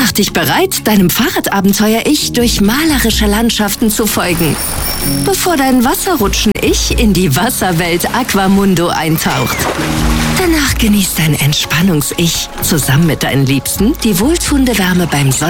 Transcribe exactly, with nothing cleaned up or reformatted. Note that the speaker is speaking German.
Mach dich bereit, deinem Fahrradabenteuer-Ich durch malerische Landschaften zu folgen, bevor dein Wasserrutschen-Ich in die Wasserwelt Aquamundo eintaucht. Danach genießt dein Entspannungs-Ich zusammen mit deinen Liebsten die wohltuende Wärme beim Sonnen